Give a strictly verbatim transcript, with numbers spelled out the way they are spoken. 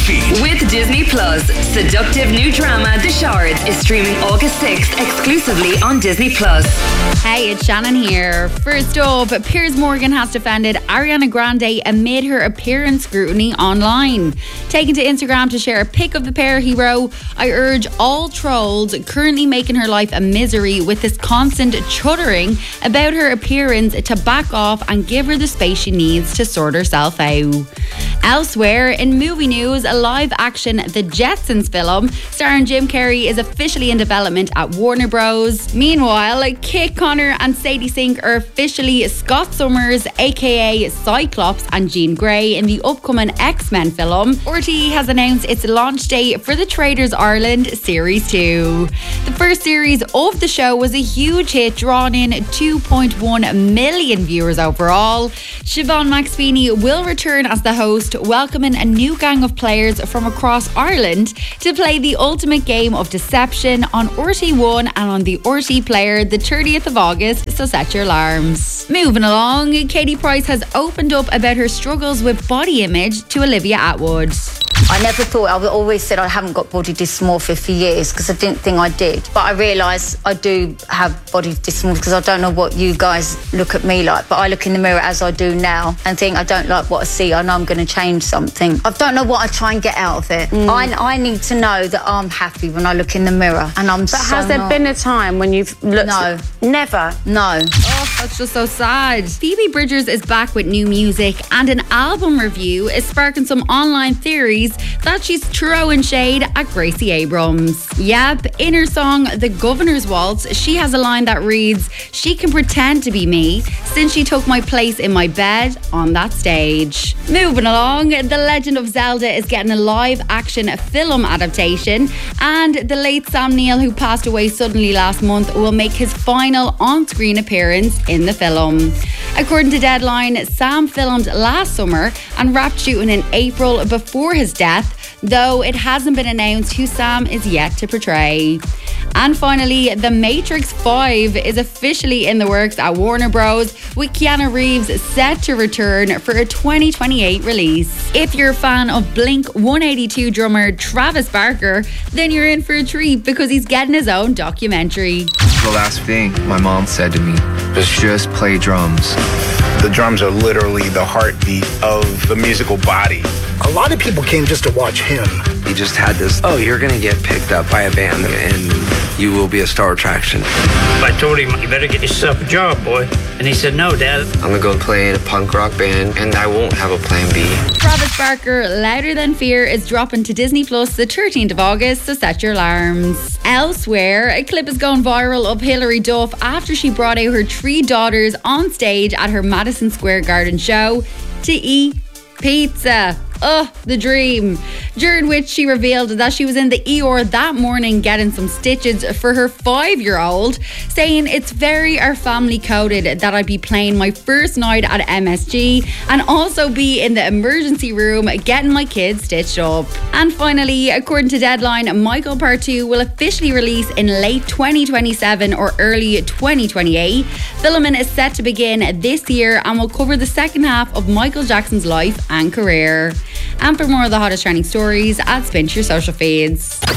feed. With Disney Plus, seductive new drama The Shards is streaming August sixth exclusively on Disney Plus. Hey, it's Shannon here. First up, Piers Morgan has defended Ariana Grande amid her appearance scrutiny online. Taken to Instagram to share a pic of the pair, he wrote, "I urge all trolls currently making her life a misery with this constant chuttering about her appearance to back off and give her the space she needs to sort herself out." Elsewhere, in movie news, a live-action The Jetsons film starring Jim Carrey is officially in development at Warner Bros. Meanwhile, Kit Connor and Sadie Sink are officially Scott Summers, aka Cyclops, and Jean Grey in the upcoming X-Men film. R T E has announced its launch date for the Traders Ireland Series two. The first series of the show was a huge hit, drawing in two point one million viewers overall. Siobhan McSweeney will return as the host, welcoming a new gang of players from across Ireland to play the ultimate game of deception on R T E one and on the R T E Player the thirtieth of August, so set your alarms. Moving along, Katie Price has opened up about her struggles with body image to Olivia Attwood. I never thought, I always said I haven't got body dysmorphia for years because I didn't think I did. But I realise I do have body dysmorphia because I don't know what you guys look at me like, but I look in the mirror as I do now and think I don't like what I see. I know I'm going to change something. I don't know what I try and get out of it. Mm. I, I need to know that I'm happy when I look in the mirror and I'm but so has there not. been a time when you've looked... No. Never? No. Oh, that's just so sad. Phoebe Bridgers is back with new music, and an album review is sparking some online theories that she's throwing shade at Gracie Abrams. Yep, in her song The Governor's Waltz, she has a line that reads, "She can pretend to be me since she took my place in my bed on that stage." Moving along, The Legend of Zelda is getting a live action film adaptation, and the late Sam Neill, who passed away suddenly last month, will make his final on-screen appearance in the film. According to Deadline, Sam filmed last summer and wrapped shooting in April before his death, though it hasn't been announced who Sam is yet to portray. And finally, The Matrix five is officially in the works at Warner Bros, with Keanu Reeves set to return for a twenty twenty-eight release. If you're a fan of Blink one eighty-two drummer Travis Barker, then you're in for a treat because he's getting his own documentary. The last thing my mom said to me was just play drums. The drums are literally the heartbeat of the musical body. A lot of people came just to watch him. He just had this, oh, you're going to get picked up by a band and you will be a star attraction. I told him, you better get yourself a job, boy. And he said, no, Dad. I'm going to go play in a punk rock band and I won't have a plan B. Travis Barker, Louder Than Fear, is dropping to Disney Plus the thirteenth of August, so set your alarms. Elsewhere, a clip is going viral of Hilary Duff after she brought out her three daughters on stage at her Madison Square Garden show to eat pizza. Oh, the dream. During which she revealed that she was in the E R that morning getting some stitches for her five-year-old, saying it's very our family coded that I'd be playing my first night at M S G and also be in the emergency room getting my kids stitched up. And finally, according to Deadline, Michael Part two will officially release in late twenty twenty-seven or early twenty twenty-eight. Filming is set to begin this year and will cover the second half of Michael Jackson's life and career. And for more of the hottest trending stories, add Spin to your social feeds.